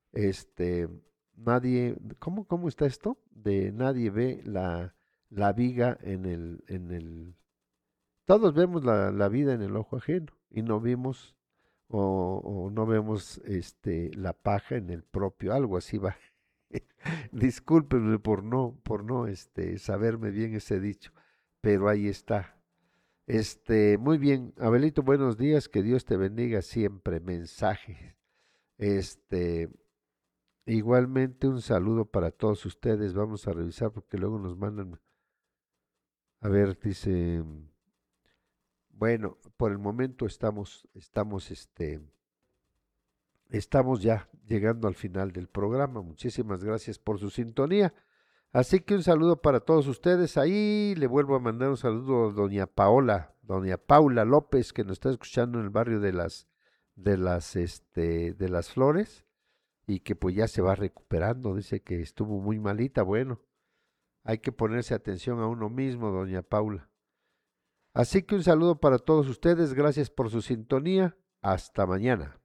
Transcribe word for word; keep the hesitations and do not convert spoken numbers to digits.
Este, nadie, ¿cómo, cómo está esto? De nadie ve la, la viga en el, en el, todos vemos la, la vida en el ojo ajeno y no vimos o, o no vemos este, la paja en el propio, algo así va. Discúlpenme por no, por no este, saberme bien ese dicho, pero ahí está. Este, muy bien, Abelito, buenos días, que Dios te bendiga siempre. Mensaje. Este, igualmente un saludo para todos ustedes. Vamos a revisar porque luego nos mandan. A ver, dice, bueno, por el momento estamos, estamos, este, estamos ya llegando al final del programa. Muchísimas gracias por su sintonía. Así que un saludo para todos ustedes. Ahí le vuelvo a mandar un saludo a doña Paola, doña Paula López, que nos está escuchando en el barrio de las, de las, este, de las Flores y que pues ya se va recuperando. Dice que estuvo muy malita. Bueno, hay que ponerse atención a uno mismo, doña Paula. Así que un saludo para todos ustedes. Gracias por su sintonía. Hasta mañana.